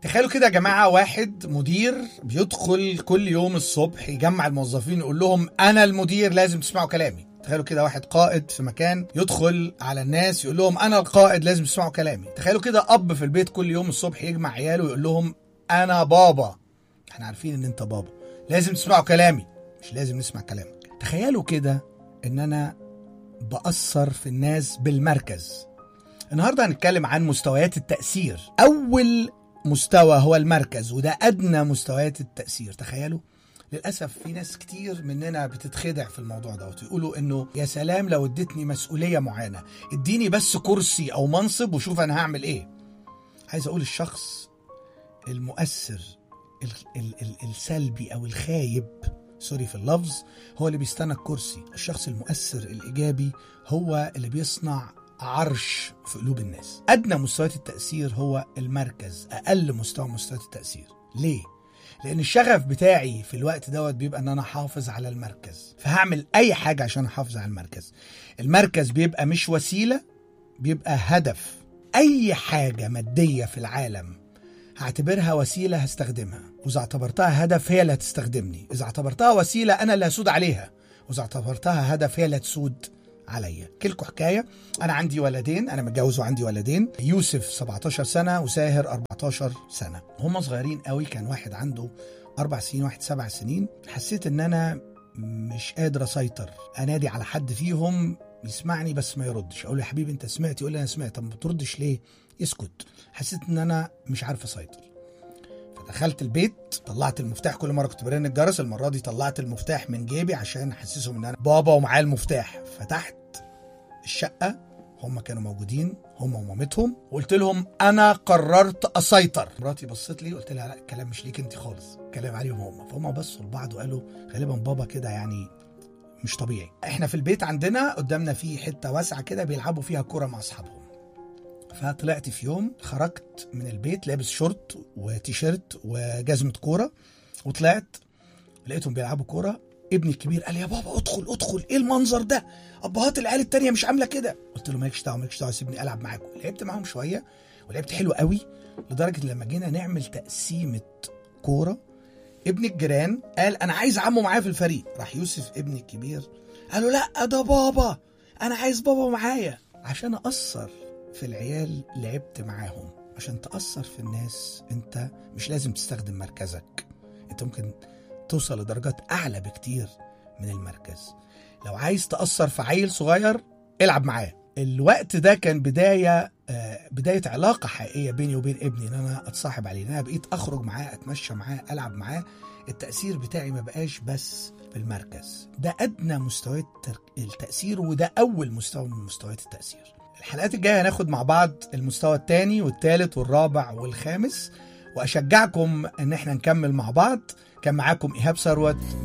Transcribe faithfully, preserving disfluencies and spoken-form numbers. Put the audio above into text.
تخيلوا كده يا جماعة، واحد مدير بيدخل كل يوم الصبح يجمع الموظفين يقول لهم أنا المدير لازم تسمعوا كلامي. تخيلوا كده واحد قائد في مكان يدخل على الناس يقول لهم أنا القائد لازم تسمعوا كلامي. تخيلوا كده أب في البيت كل يوم الصبح يجمع عياله ويقول لهم أنا بابا، احنا عارفين ان انت بابا، لازم تسمعوا كلامي، مش لازم نسمع كلامك. تخيلوا كده ان انا بأثر في الناس بالمركز. النهاردة هنتكلم عن مستويات التأثير. أول مستوى هو المركز، وده أدنى مستويات التأثير. تخيلوا للأسف في ناس كتير مننا بتتخدع في الموضوع ده وتقولوا إنه يا سلام لو ادتني مسؤولية معينة، اديني بس كرسي أو منصب وشوف أنا هعمل إيه. عايز أقول الشخص المؤثر ال ال ال السلبي أو الخايب، سوري في اللفظ، هو اللي بيستنى الكرسي. الشخص المؤثر الإيجابي هو اللي بيصنع عرش في قلوب الناس. أدنى مستويات التأثير هو المركز، أقل مستوى مستويات التأثير. ليه؟ لأن الشغف بتاعي في الوقت دوت بيبقى أن أنا أحافظ على المركز، فهعمل أي حاجة عشان أحافظ على المركز. المركز بيبقى مش وسيلة، بيبقى هدف. أي حاجة مادية في العالم هعتبرها وسيلة هستخدمها، وإذا اعتبرتها هدف هي اللي هتستخدمني. إذا اعتبرتها وسيلة أنا اللي هسود عليها، وإذا اعتبرتها هدف هي اللي هتسود عليا. كلكم حكاية. أنا عندي ولدين، أنا متجوز وعندي ولدين، يوسف سبعتاشر سنة وساهر أربعتاشر سنة. هم صغيرين قوي، كان واحد عنده أربع سنين واحد سبع سنين. حسيت إن أنا مش قادر أسيطر، أنادي على حد فيهم يسمعني بس ما يردش، أقول له يا حبيبي أنت سمعت؟ يقول لي أنا سمعت. طب ما بتردش ليه؟ يسكت. حسيت إن أنا مش عارف أسيطر، فدخلت البيت، طلعت المفتاح. كل مرة كنت برن الجرس، المرة دي طلعت المفتاح من جيبي عشان أحسسهم إن أنا بابا ومعايا المفتاح. فتحت الشقة، هم كانوا موجودين، هم ومامتهم، وقلت لهم أنا قررت أسيطر. مراتي بصت لي قلت لها لا، الكلام مش ليك أنت خالص، الكلام عليهم هم. فهم بصوا لبعض وقالوا غالبا بابا كده يعني مش طبيعي. احنا في البيت عندنا قدامنا في حتة واسعة كده بيلعبوا فيها كرة مع أصحابهم. فطلعت في يوم، خرجت من البيت لابس شورت وتيشيرت وجزمة كورة، وطلعت لقيتهم بيلعبوا كورة. ابني الكبير قال يا بابا ادخل ادخل، ايه المنظر ده؟ ابهات العيال التانية مش عاملة كده. قلت له مالكش دعوة مالكش دعوة، سيبني العب معاكم. لعبت معاهم شوية ولعبت حلو قوي، لدرجة لما جينا نعمل تقسيمة كورة، ابن الجيران قال انا عايز عمه معايا في الفريق. راح يوسف ابني الكبير قال له لا ده بابا، انا عايز بابا معايا. عشان اثر في العيال لعبت معاهم. عشان تأثر في الناس انت مش لازم تستخدم مركزك، انت ممكن توصل لدرجات اعلى بكتير من المركز. لو عايز تأثر في عيل صغير العب معاه. الوقت ده كان بداية آه بداية علاقة حقيقية بيني وبين ابني، ان انا اتصاحب عليه، ان انا بقيت اخرج معاه، اتمشى معاه، العب معاه. التأثير بتاعي ما بقاش بس بالمركز. ده ادنى مستويات التأثير، وده اول مستوى من مستويات التأثير. الحلقات الجاية هناخد مع بعض المستوى الثاني والثالث والرابع والخامس، واشجعكم ان احنا نكمل مع بعض. كان معاكم إيهاب ثروت.